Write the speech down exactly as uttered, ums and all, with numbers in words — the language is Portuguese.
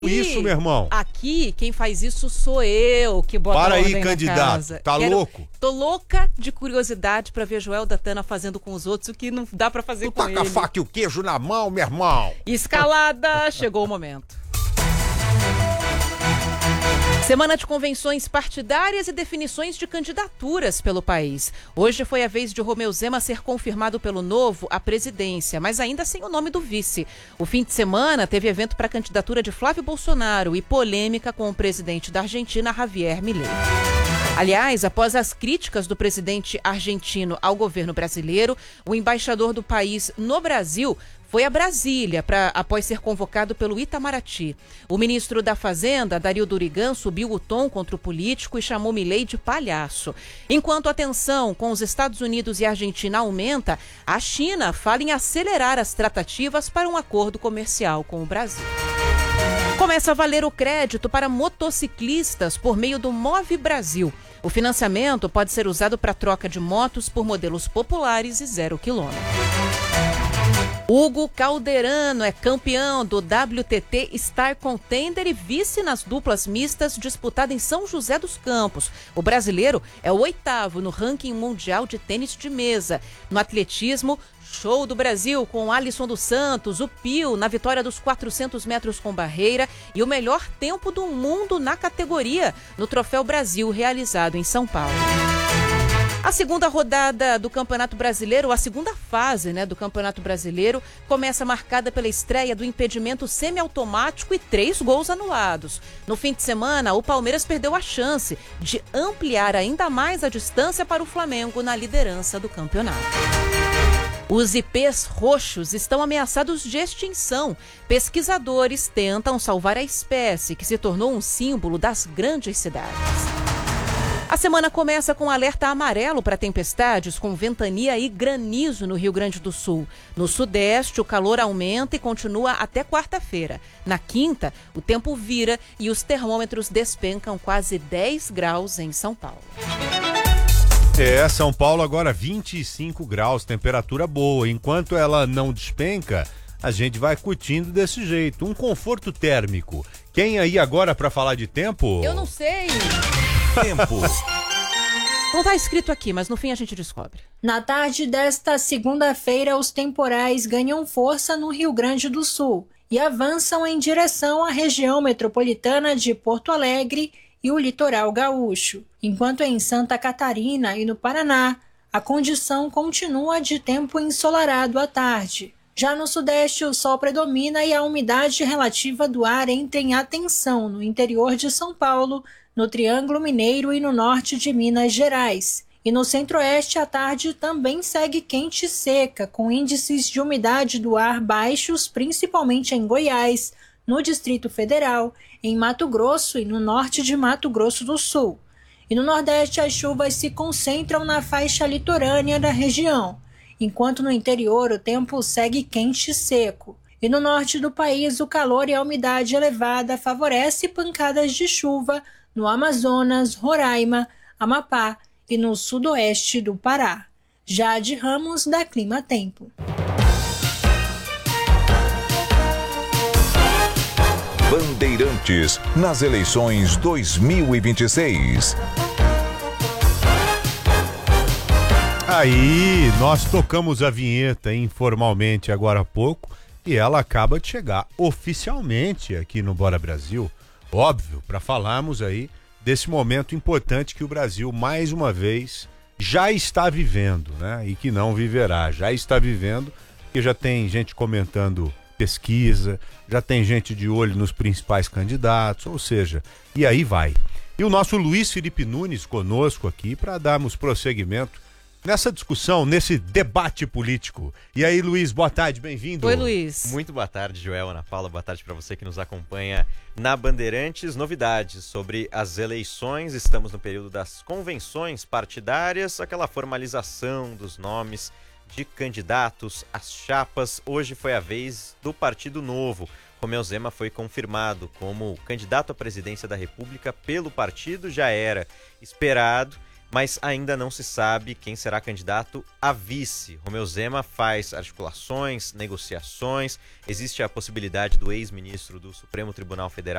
Isso, meu irmão. Aqui, quem faz isso sou eu, que bota Para ordem aí, na candidato. casa. Tá Quero, louco? Tô louca de curiosidade pra ver Joel da Tana fazendo com os outros o que não dá pra fazer tu com tá ele. com a faca e o queijo na mão, meu irmão. Escalada, chegou o momento. Semana de convenções partidárias e definições de candidaturas pelo país. Hoje foi a vez de Romeu Zema ser confirmado pelo Novo à presidência, mas ainda sem o nome do vice. O fim de semana teve evento para a candidatura de Flávio Bolsonaro e polêmica com o presidente da Argentina, Javier Milei. Aliás, após as críticas do presidente argentino ao governo brasileiro, o embaixador do país no Brasil foi a Brasília pra, após ser convocado pelo Itamaraty. O ministro da Fazenda, Dario Durigan, subiu o tom contra o político e chamou Milei de palhaço. Enquanto a tensão com os Estados Unidos e a Argentina aumenta, a China fala em acelerar as tratativas para um acordo comercial com o Brasil. Começa a valer o crédito para motociclistas por meio do Move Brasil. O financiamento pode ser usado para troca de motos por modelos populares e zero quilômetro. Hugo Calderano é campeão do W T T Star Contender e vice nas duplas mistas disputada em São José dos Campos. O brasileiro é o oitavo no ranking mundial de tênis de mesa. No atletismo, show do Brasil com Alisson dos Santos, o Pio, na vitória dos quatrocentos metros com barreira e o melhor tempo do mundo na categoria no Troféu Brasil realizado em São Paulo. A segunda rodada do Campeonato Brasileiro, a segunda fase, né, do Campeonato Brasileiro, começa marcada pela estreia do impedimento semiautomático e três gols anulados. No fim de semana, o Palmeiras perdeu a chance de ampliar ainda mais a distância para o Flamengo na liderança do campeonato. Os ipês roxos estão ameaçados de extinção. Pesquisadores tentam salvar a espécie, que se tornou um símbolo das grandes cidades. A semana começa com alerta amarelo para tempestades com ventania e granizo no Rio Grande do Sul. No sudeste, o calor aumenta e continua até quarta-feira. Na quinta, o tempo vira e os termômetros despencam quase dez graus em São Paulo. É, São Paulo agora vinte e cinco graus, temperatura boa. Enquanto ela não despenca, a gente vai curtindo desse jeito. Um conforto térmico. Quem aí agora para falar de tempo? Eu não sei. Tempo. Não está escrito aqui, mas no fim a gente descobre. Na tarde desta segunda-feira, os temporais ganham força no Rio Grande do Sul e avançam em direção à região metropolitana de Porto Alegre e o litoral gaúcho. Enquanto em Santa Catarina e no Paraná, a condição continua de tempo ensolarado à tarde. Já no sudeste, o sol predomina e a umidade relativa do ar entra em atenção no interior de São Paulo, no Triângulo Mineiro e no norte de Minas Gerais. E no centro-oeste, a tarde também segue quente e seca, com índices de umidade do ar baixos, principalmente em Goiás, no Distrito Federal, em Mato Grosso e no norte de Mato Grosso do Sul. E no nordeste, as chuvas se concentram na faixa litorânea da região, enquanto no interior o tempo segue quente e seco. E no norte do país, o calor e a umidade elevada favorecem pancadas de chuva no Amazonas, Roraima, Amapá e no sudoeste do Pará. Jade Ramos, da Clima Tempo. Bandeirantes nas eleições dois mil e vinte e seis. Aí, nós tocamos a vinheta informalmente agora há pouco e ela acaba de chegar oficialmente aqui no Bora Brasil. Óbvio, para falarmos aí desse momento importante que o Brasil, mais uma vez, já está vivendo, né? E que não viverá, já está vivendo, porque já tem gente comentando pesquisa, já tem gente de olho nos principais candidatos, ou seja, e aí vai. E o nosso Luiz Felipe Nunes conosco aqui para darmos prosseguimento nessa discussão, nesse debate político. E aí, Luiz, boa tarde, bem-vindo. Oi, Luiz. Muito boa tarde, Joel, Ana Paula, boa tarde para você que nos acompanha na Bandeirantes. Novidades sobre as eleições, estamos no período das convenções partidárias, aquela formalização dos nomes de candidatos às chapas. Hoje foi a vez do Partido Novo. Romeu Zema foi confirmado como candidato à presidência da República pelo partido, já era esperado. mas ainda não se sabe quem será candidato a vice. Romeu Zema faz articulações, negociações, existe a possibilidade do ex-ministro do Supremo Tribunal Federal